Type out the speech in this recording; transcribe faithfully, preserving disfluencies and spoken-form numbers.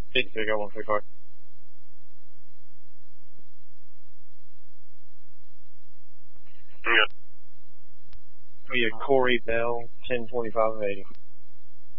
fifty-three, got one fifty-five. Yeah. We have Corey Bell, ten twenty-five of eighty.